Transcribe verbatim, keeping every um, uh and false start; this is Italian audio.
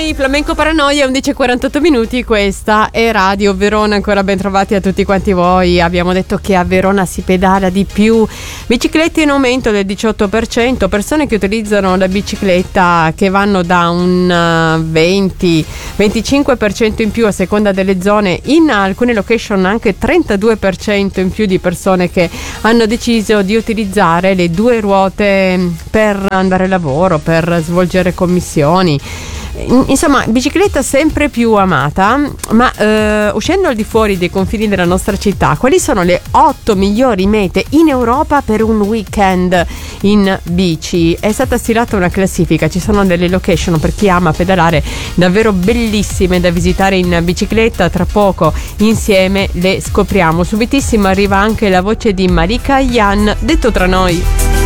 noi, Flamenco Paranoia, undici e quarantotto minuti, questa è Radio Verona, ancora ben trovati a tutti quanti voi. Abbiamo detto che a Verona si pedala di più, biciclette in aumento del diciotto per cento, persone che utilizzano la bicicletta che vanno da un venti venticinque per cento in più a seconda delle zone, in alcune location anche trentadue per cento in più di persone che hanno deciso di utilizzare le due ruote per andare al lavoro, per svolgere commissioni. Insomma, bicicletta sempre più amata. Ma eh, uscendo al di fuori dei confini della nostra città, quali sono le otto migliori mete in Europa per un weekend in bici? È stata stilata una classifica, ci sono delle location per chi ama pedalare davvero bellissime da visitare in bicicletta. Tra poco insieme le scopriamo. Subitissimo arriva anche la voce di Marika Yan, detto tra noi.